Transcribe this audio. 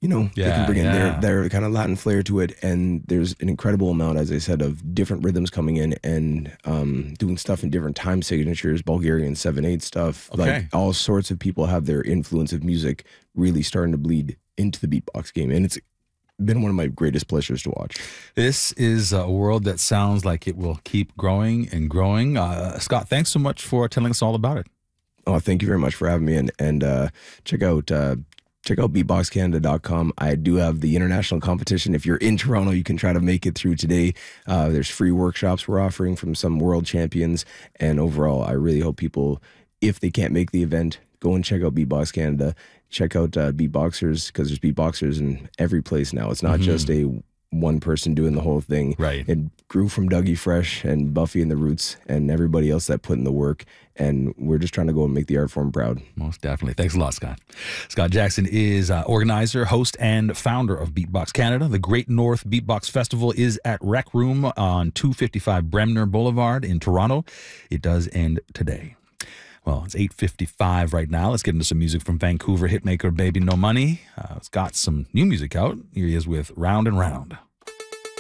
You know, they Yeah, can bring in yeah. their kind of Latin flair to it, and there's an incredible amount, as I said, of different rhythms coming in and doing stuff in different time signatures, Bulgarian 7/8 stuff. Like Okay. all sorts of people have their influence of music really starting to bleed into the beatbox game, and it's been one of my greatest pleasures to watch. This is a world that sounds like it will keep growing and growing. Scott, thanks so much for telling us all about it. Oh, thank you very much for having me, and check out. Check out beatboxcanada.com. I do have the international competition. If you're in Toronto, you can try to make it through today. There's free workshops we're offering from some world champions. And overall, I really hope people, if they can't make the event, go and check out Beatbox Canada. Check out beatboxers, because there's beatboxers in every place now. It's not just a one person doing the whole thing. Right. It grew from Dougie Fresh and Buffy and the Roots and everybody else that put in the work. And we're just trying to go and make the art form proud. Most definitely. Thanks a lot, Scott. Scott Jackson is organizer, host, and founder of Beatbox Canada. The Great North Beatbox Festival is at Rec Room on 255 Bremner Boulevard in Toronto. It does end today. Well, it's 8:55 right now. Let's get into some music from Vancouver hitmaker Baby No Money. It's got some new music out. Here he is with Round and Round.